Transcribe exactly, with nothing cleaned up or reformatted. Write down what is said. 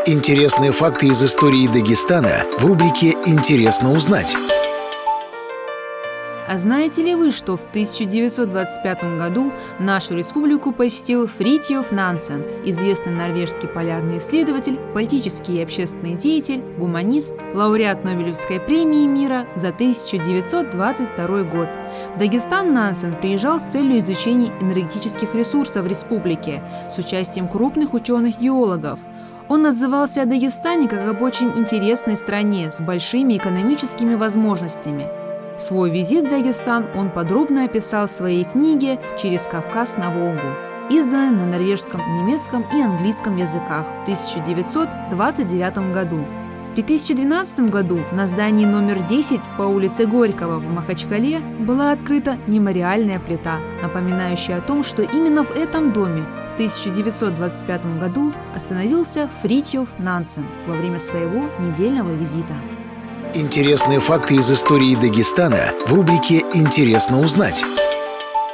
Интересные факты из истории Дагестана в рубрике «Интересно узнать». А знаете ли вы, что в тысяча девятьсот двадцать пятом году нашу республику посетил Фритьоф Нансен, известный норвежский полярный исследователь, политический и общественный деятель, гуманист, лауреат Нобелевской премии мира за тысяча девятьсот двадцать второй год. В Дагестан Нансен приезжал с целью изучения энергетических ресурсов республики с участием крупных ученых-геологов. Он отзывался о Дагестане как об очень интересной стране с большими экономическими возможностями. Свой визит в Дагестан он подробно описал в своей книге «Через Кавказ на Волгу», изданной на норвежском, немецком и английском языках в тысяча девятьсот двадцать девятом году. В две тысячи двенадцатом году на здании номер десять по улице Горького в Махачкале была открыта мемориальная плита, напоминающая о том, что именно в этом доме в тысяча девятьсот двадцать пятом году остановился Фритьоф Нансен во время своего недельного визита. Интересные факты из истории Дагестана в рубрике «Интересно узнать».